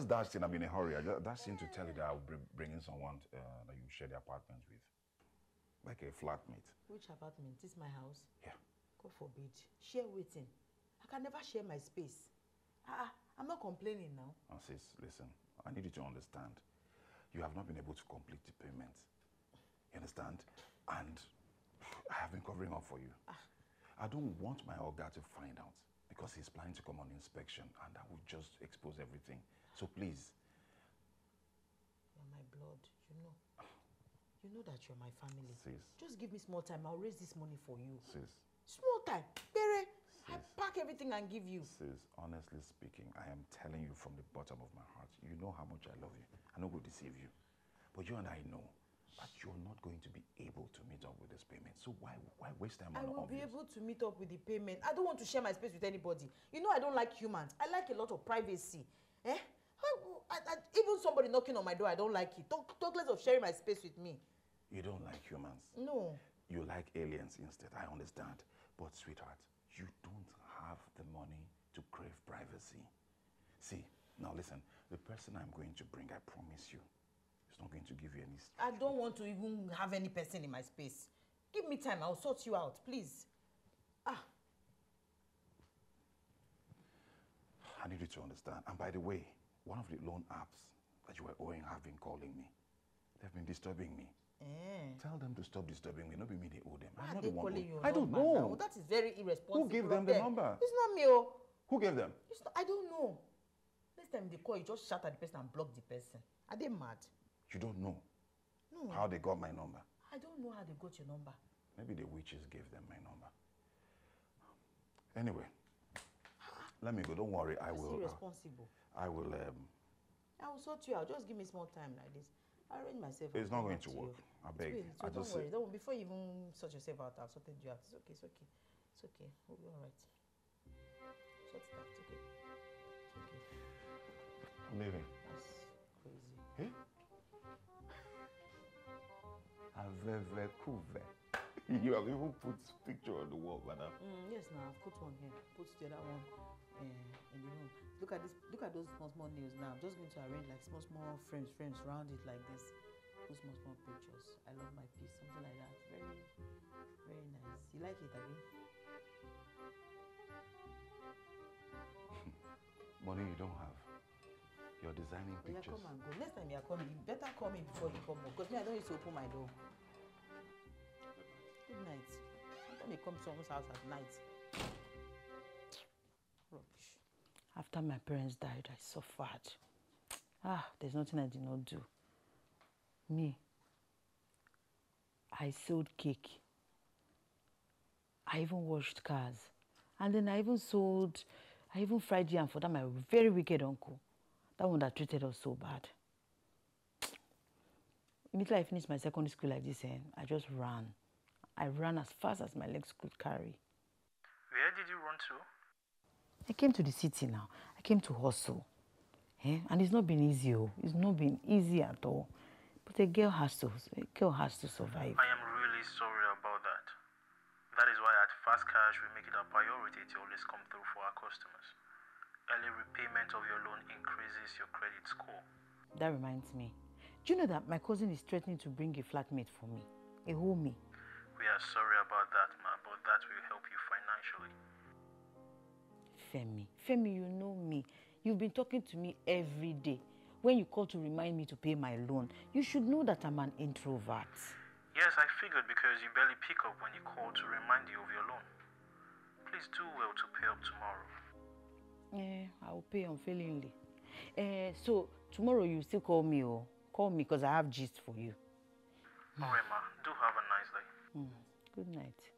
just dashed in. I'm in a hurry. I just dashed in to tell you that I'll be bringing someone that you share the apartment with. Like a flatmate. Which apartment? This is my house? Yeah. God forbid. Share waiting. I can never share my space. I'm not complaining now. Oh, sis, listen. I need you to understand. You have not been able to complete the payment. You understand? And I have been covering up for you. I don't want my Olga to find out because he's planning to come on inspection and that will just expose everything. So please. You're my blood, you know. You know that you're my family. Sis. Just give me small time. I'll raise this money for you. Sis. Small time. Bere, I pack everything and give you. Sis, honestly speaking, I am telling you from the bottom of my heart. You know how much I love you. I'm not going to deceive you. But you and I know that you're not going to be able to meet up with this payment. So why waste time on I will obvious? be able to meet up with the payment. I don't want to share my space with anybody. You know I don't like humans. I like a lot of privacy. Even somebody knocking on my door, I don't like it. Talk less of sharing my space with me. You don't like humans? No. You like aliens instead, I understand. But sweetheart, you don't have the money to crave privacy. See, now listen, the person I'm going to bring, I promise you, is not going to give you any... I don't want to even have any person in my space. Give me time, I'll sort you out, please. I need you to understand. And by the way, one of the loan apps that you were owing have been calling me. They've been disturbing me. Tell them to stop disturbing me. Not be me they owe them. I'm not the one. Calling you I don't know. Now. That is very irresponsible. Who gave them the number? It's not me. Oh. Who gave them? I don't know. Next time they call, you just shout at the person and block the person. Are they mad? You don't know? No. How they got my number? I don't know how they got your number. Maybe the witches gave them my number. Anyway, let me go. Don't worry. I will. Irresponsible. I will sort you out. Just give me small time like this. I'll arrange myself. It's not going to work. I beg. Don't worry. Don't, before you even sort yourself out, I've sorted you out. It's okay. It's okay. It's okay. We'll be all right. Sort it out. It's okay. It's okay. I'm leaving. That's crazy. Hey? Aveve kuve. You have even put picture on the wall, madam. Yes, now I've put one here. Put the other one in the room. Look at this. Look at those small nails now. I'm just going to arrange like small frames around it like this. Those small pictures. I love my piece, something like that. Very, very nice. You like it, Abby? Money you don't have. You're designing pictures. Yeah, come and go. Next time you're coming, you better call me before you come home. Because me, I don't used to open my door. Good night. Don't they come to someone's house at night? Rubbish. After my parents died, I suffered. There's nothing I did not do. Me, I sold cake. I even washed cars. And then I even fried yam for that my very wicked uncle. That one that treated us so bad. Immediately I finished my secondary school like this, I just ran. I ran as fast as my legs could carry. Where did you run to? I came to the city now. I came to hustle. And it's not been easy. It's not been easy at all. But a girl has to survive. I am really sorry about that. That is why at Fast Cash we make it a priority to always come through for our customers. Early repayment of your loan increases your credit score. That reminds me. Do you know that my cousin is threatening to bring a flatmate for me? A homie. We are sorry about that, ma, but that will help you financially. Femi, you know me. You've been talking to me every day. When you call to remind me to pay my loan, you should know that I'm an introvert. Yes, I figured because you barely pick up when you call to remind you of your loan. Please do well to pay up tomorrow. I will pay unfailingly. So tomorrow you still call me, or call me because I have gist for you. Alright, ma. Do have a nice day. Good night.